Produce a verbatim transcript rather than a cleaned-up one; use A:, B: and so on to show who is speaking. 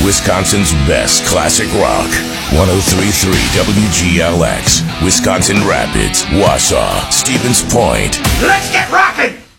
A: Wisconsin's best classic rock. one oh three point three W G L X, Wisconsin Rapids, Wausau, Stevens Point.
B: Let's get rockin'!